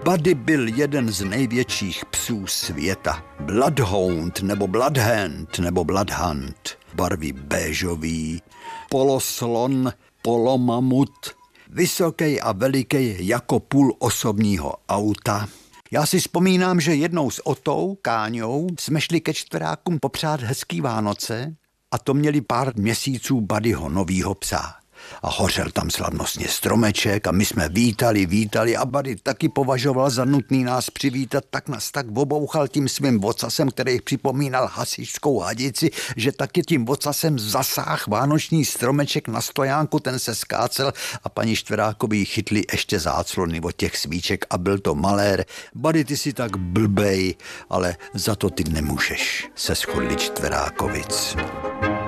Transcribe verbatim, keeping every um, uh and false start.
Buddy byl jeden z největších psů světa. Bloodhound nebo Bloodhand nebo Bloodhunt. Barvy béžový, poloslon, polomamut, vysoký a veliký jako půl osobního auta. Já si vzpomínám, že jednou s Otou, Káňou, jsme šli ke čtverákům popřát hezký Vánoce a to měli pár měsíců Buddyho novýho psa. A hořel tam slavnostně stromeček a my jsme vítali, vítali a Buddy taky považoval za nutný nás přivítat, tak nás tak obouchal tím svým vocasem, který připomínal hasičskou hadici, že taky tím vocasem zasáh vánoční stromeček na stojánku, ten se skácel a paní Štverákovi chytli ještě záclony od těch svíček a byl to malér. Buddy, ty si tak blbej, ale za to ty nemůžeš, se shodli Čtverákovic.